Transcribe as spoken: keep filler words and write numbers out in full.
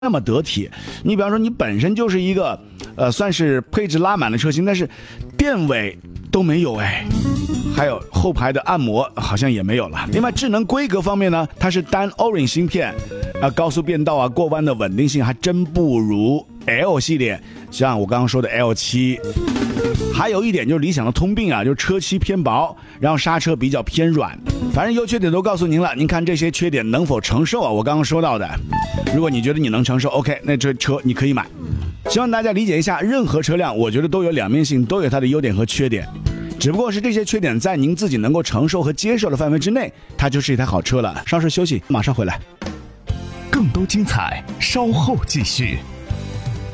那么得体。你比方说你本身就是一个呃算是配置拉满的车型，但是电尾都没有哎，还有后排的按摩好像也没有了。另外智能规格方面呢，它是单 Orin 芯片啊，高速变道啊，过弯的稳定性还真不如 L 系列，像我刚刚说的 L 七。还有一点就是理想的通病啊，就是车漆偏薄，然后刹车比较偏软。反正优缺点都告诉您了，您看这些缺点能否承受啊？我刚刚说到的，如果你觉得你能承受 ，OK， 那这车你可以买。希望大家理解一下，任何车辆我觉得都有两面性，都有它的优点和缺点，只不过是这些缺点在您自己能够承受和接受的范围之内，它就是一台好车了。稍事休息，马上回来。 更多精彩，稍后继续。